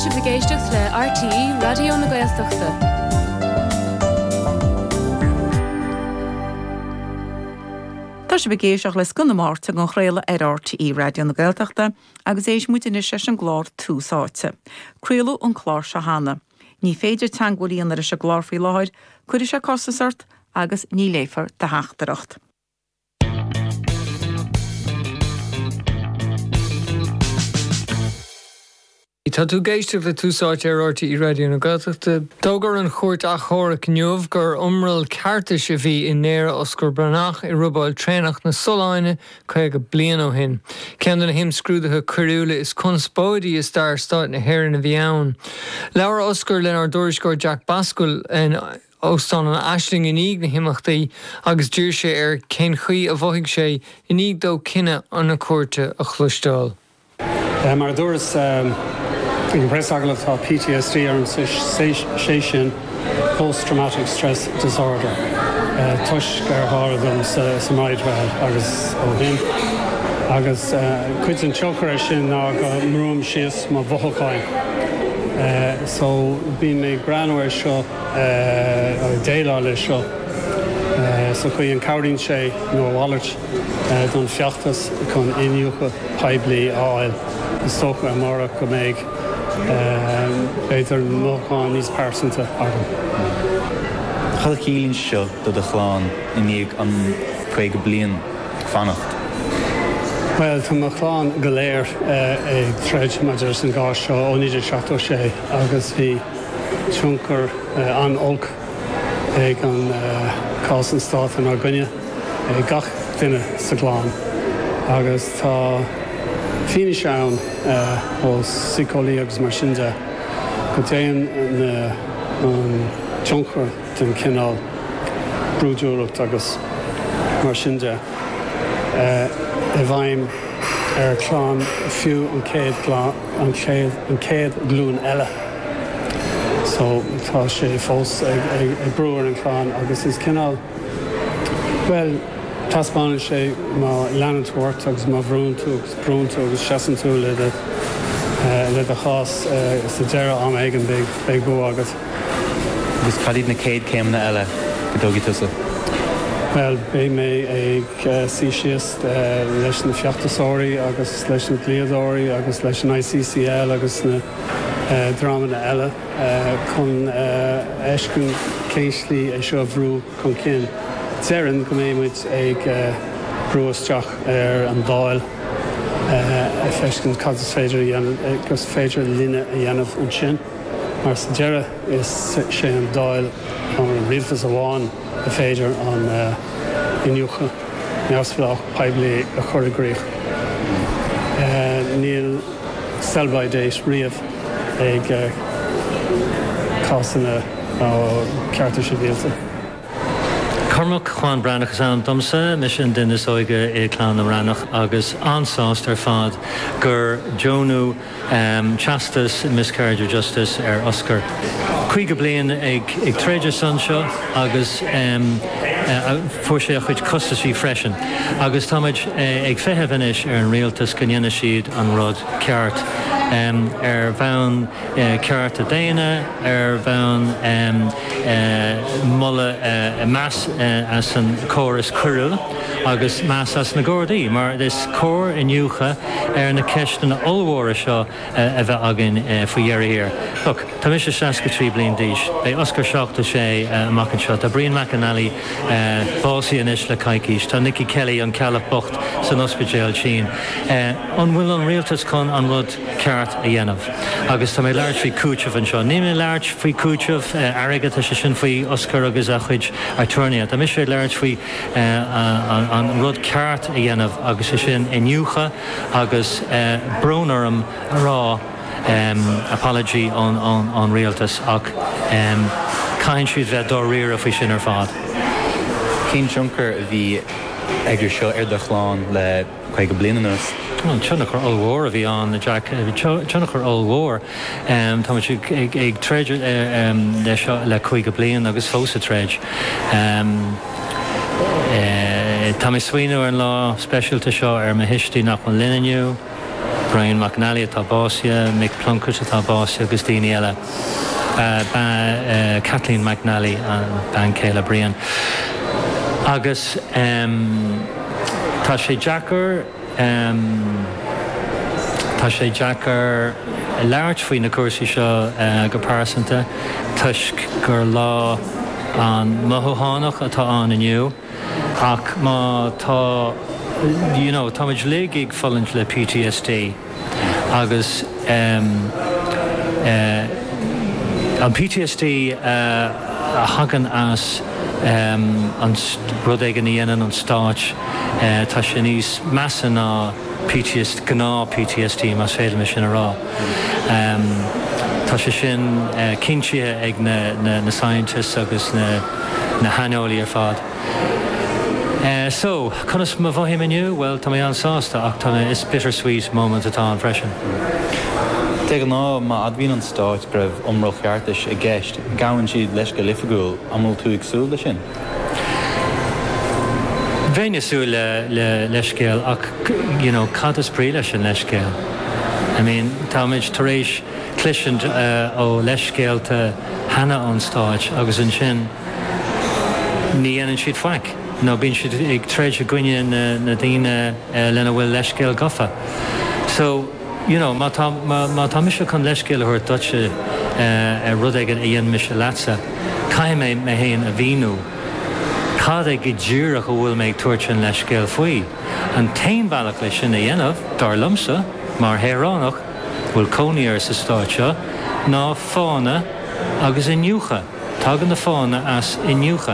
sibh géisteach le RTE Radio na Gaeltachta. Tá sé begéisioach le gunna máirte go chréile ar RTE Radio na Gaeltachta agus éis muitina sé an glár túsáite. Críalú an chlár se hána. Ní féidir teangúíon ar is se glár faoi láthir, chuir se cosasart agus ní léfar de heachtareacht. Tá tú géisteach le túsáid ar RTE Radio na Gaeltachta. Dógar an chuirt a chóra cniuh gur umral carta se bhí in néire Oscar Branach I rubáil trénach na soláine chuig go blian ó hin. Cean na him scrúdathe curiúla is conspóidí is dar stát na héir na bhí ann. Leabhar Oscar len ar dúriscóir Jack Bascul in Óstán an aisling in íg na himachtaí agus dúir sé ar cén chuí a bmhaigh sé in íg dó cinenne an na cuairte a chluisteáil. Mar dúras in press aglatá PTSD ar an séisian post-traumatic stress disorder. Tuis gur háradm sa maidhil agus ó hin. Agus cuid an teochar sin ná go mrúm síos má bhuthacáin. So bí mé granúir seo déile lei seo. So chuí an cabhríonn sé nó bhhailrt don feachtas chun inniucha peblií áil is tócha amara go méid beidir nóáin níos pásanta agam. Chad cílín seo do a chláán iníag an chuig go blian fannacht. Well, tá mar chláán go léir ag treid maidir san gá seo óníidir seachtó sé agus bhí tionchar an olc ag an cásan stát an Argunne gach duine sa gláán. Agus tá fine seán ó sicólaí agus mar sinnde go déan an tionchar den cinál brúdúireacht agus mar sinnde. I bhaim ar chláán fiú an céad glún eile. So tá sé fós ag brúir an chláán agus is cinál well taspáin sé má leanantuairt agus má bhrúntú agus seasan tú le a chás sa deire am éigen beag bú agat. Agus cadíad na céad céimna eile go dógaí tusa? Well, bé mé ag síisiast leis na feachtasóirí agus leis na gliadóirí agus leis na ICCL agus na drámanna eile chun eiscin céislí é seo bhrú chun cin. Téann go méid ag brúasteach ar an dáil feiscin cad is féidir agus féidir líne a dhéanamh an sin. Mar sa deire is sé an dáil an rialtas amháin a féidir an inniucha neamhspleách peblií a chur a gréach. Níl selbhaidéis riamh ag cásanna cearta sé bhéalta. Cormac Juan Branach is an domsa, mis an duine óige é clán na Branach agus ansást ar fad gur Jónú Chastas Miscarriage of Justice ar Oscar. Chuig blian ag tréidir san seo agus fuair sé a chuid costasí freisin. Agus táid ag fethehanis ar an rialtas go dhéana siad an rud ceart. Ar bhain ceart a déine, ar bhain mulle meas as an chóras curúil agus meas as na Gordaí, mar is cór inniucha ar na ceisna olmhóra seo a bheith agin faoi dhearr. Look, tá mis sé 63 bliain díos. É Oscar seachta sé amach an seo. Tá Brian McAnally básaí inis le caiiciis. Tá Nicky Kelly an cealla bocht san ospidéal sin. An bhfuil an rialtas chun an rud ceart a dhéanamh. Agus tá mé leart faoi cúteamh an seo. Ní mé leart faoi cúteamh airgad a sé sin faoi Oscar agus a chuid Arturnia. Tá mis sé leart faoi an rud ceart a dhéanamh agus sé sin inniucha agus brónarm rá apology on rialtas ach cain siad bheith dó riar a faoi sin ar fád. Cén tionchar a bhí idir seo ar do chláán le chuig go bliananas? Tunnachar Olmhór a bhí an Jack tunnachar Olmhór tá si ag treidir le chuig go blian agus fósa treid. Tá mé swinú an lá specialta seo ar ma histí nach an lineniu Brian McNally atá báise, Mick Plunkett atá báise agus daoine eile. Kathleen McNally an ban Céile Brian. Agus tá sé Jackar leabhart faoin na cuasaí seo go pásanta, tuisc gur lá an mothúhánach atá an inniu, ach má tá táid léigh fallint le PTSD agus an PTSD a hagan as an rud ag an dhéanaan an stáit tá sé níos measa ná PTSD más féidir me sin ará. Tá sé sin cinnte ag na scientists agus na haineolaí ar fad. So, conas má bhfuil inniu? Well, tá mé ansásta ach tá is bittersweet moment atá an freisin. Té ná má adhíon an stáit greibh umrol cheartais a gceist, gahann siad leis go lifagúil amúil tú ag súil sin? Bhéine súil le leiscéal ach cad is brí leis an leiscéal. I mean, tá méid tar éis clisiant ó leiscéalta hena an stáit agus an sin ní dhéanann siad faic. No bíonn siad ag tréid a gcuine na daoine lena bhfuil leiscéal gafa. So, má tá mise chun leiscéal chuir duitse rud ag a dhéon mise leatsa, caiim mé héon a bhíú. Cad ag go ddíreach go bhfuil méid tuairt an leiscéal faoi. An taon bailach lei sin a dhéanamh dar lumsa mar héaránach bhfuil cónaíar sa stáit seo ná fána agus inniucha. Tágan na fána as inniucha.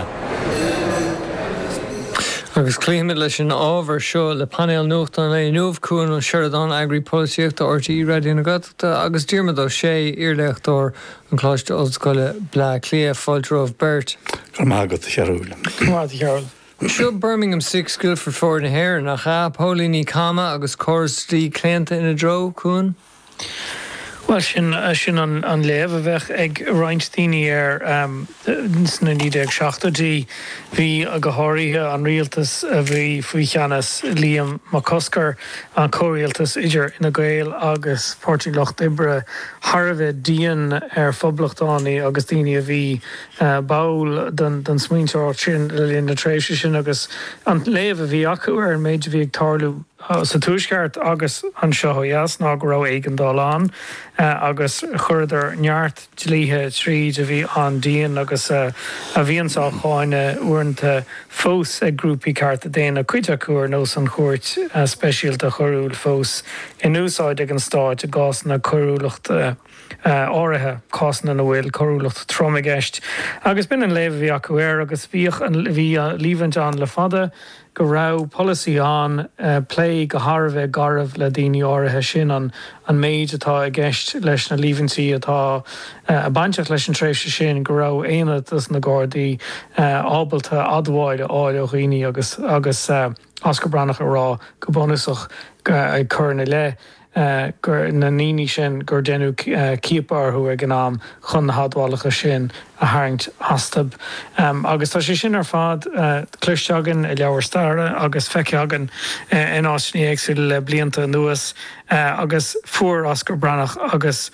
Agus clíimiid leis an ábhar seo le panel nuachta é nuamh cuan an Sheridan Agri Políochta RTE Radio na Gaeltachta agus díormad ó sé iarleachtóir an chláiste ollscoile Blá Clia Fáilteoibh Bert. Mágad a chearúil. Seo Birmingham 6 Guildford Ford na Hair nach cha Paulíní Cama agus Córsdí Cléanta ina dro cuan. Well, sin an léamh a bheith ag Reinsteini sna 1970 bhí a go háirithe an rialtas a bhí faoi cheannas Liam McCusker an córialtas idir ina Gael agus Portugalocht Ibre Harveh díon ar phoblachtánaí agus daoine a bhí bail den smaointeoirt sin le líon na tréise sin agus an léamh a bhí acu ar méid bhí ag tarlú sa túisceart agus an seo jas ná go raibh éigen dá agus chuidir neart dlíthe tríd a bhí an díon agus a bhíon á cháine uanta fós ag grúpaí carta déana cuite cuair nó an chuirt speisialta choirúil fós in úsáid ag an stáit a gás na choirúlacht áirithe cásanna na bhfuil choirúlacht tromagéist. Agus bin an léamh bhí acu agus bhí líbhaint an le fada go rá policy an play go Harveh garibh le daoine áirithe sin an méid atá a gceist leis na líbhantaí atá a bainteach leis an tréimhse sin go rá éanatas na Gardaí ábalta admháide áil ó dhaoine agus Oscar Brannach a rá go bonusach churna le gur na níní sin gur déanú cíapárthú ag an am chun na hadhálacha sin a tharraingt astab. Agus tá sé sin ar fad cluisteagan i leabhar staire agus feiceagan in áisní éagsúil le blianta nuas agus fuair Oscar Brannach agus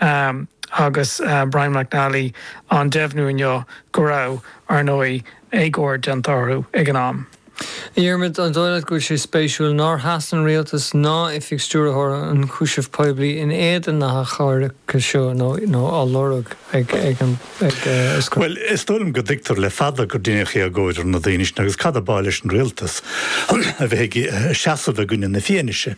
Brian McNally an deimhnú inneo go raibh ar nói éagóir dentarthú ag an am. Iarmid an dóilad go sé spéisiúil ná hasan rialtas ná i fixtúrathóra an chúisih poiblí in éan na cháir go seo nó allórug ag an iscoil. Well, is tólam go dictar le fada go duineché a ggóidir na daoine agus cad báil leis an rialtas a bheith seasamh a gúine na féinise.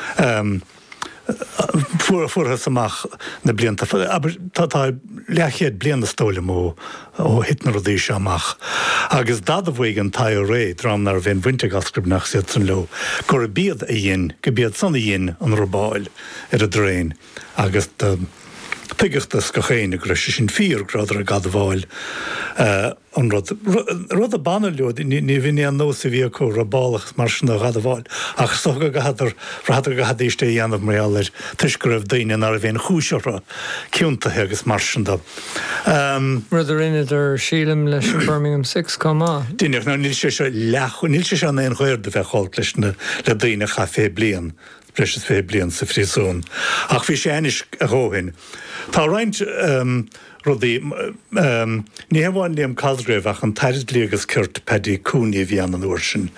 Fuairtha amach na blianta, aber tá leachéad bliana stólam ó hitnar a dí amach. Agus dad a bhfuig an tair ré drámnar bhíon bhainte gascribnach siad san lo, gur a bíad a dhéon, go bíad sanna dhéon an robáil ar a dréin, agus tuigechtas go chéine go sin 4 gradar a gad bháil an rud a banalúd ní bhíine an nó sa bhí có rabálach mar sin a gad bháil ach soga go had éiste dhéanamh marir tuis go raibh daine ar a bhíon chúiseara ciúntathe agus mar sin da. Ruidir idir sílim leis Birmingham 6 comá. Díneach ná níl sé an éon chuir de bheith cháil leis le daine cha fé blian. leis fé blian sa frisún. Ach bhí sé ainis a róhin. Tá roiint rudí ní hamháin líam cadréibh ach an tairid líogus cirt pedí cúní bhí an úair sin.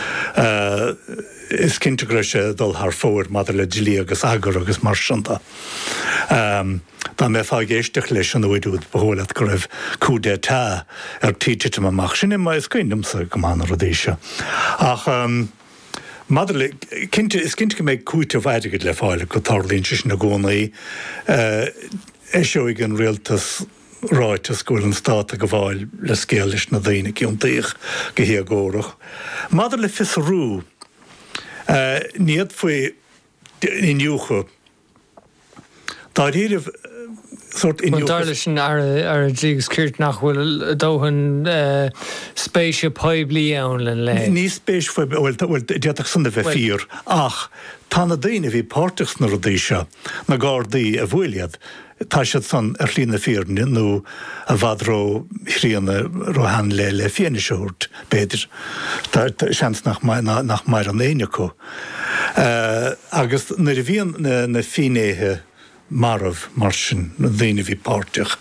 Is cinnte go sé dul th fóir mad le dilí agus agur agus mar sinnta. Tá mé fá géisteach leis an uidúd bhólaat go raibh cúdé tá títe amach sin mai is cuiindumsa go mána rodéise. Ach Madle is cinnte go méid cúte bhaideigad le fáile go tarlíonn sin na gcónaí éiseoigh an rialtas ráit a scúil an státa go bháil le scéalis na daine ciontaíoch go hí agórach. Madar le fisarú níiad faoi inniucha. Tá riamh sort Darla sin ar a drígus cúirt nach bhfuil dóhann spéise poiblí ann le. Ní spéis bhfuil déach sanna bheith fír ach tána daine bhí páirteachs na rodéise na gádaí a bhfuiliad. Tá sé san ar lína fíorne nó a bhadró chríanna rohan le féiniseút béidir seans nach mar an éineú. Agus na bhíon na finéthe marmh mar sin na daine bhí páirteach.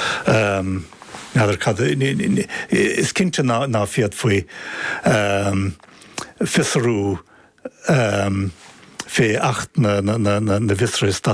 Is cinnte ná fiad faoi fisarú fé 8 na visra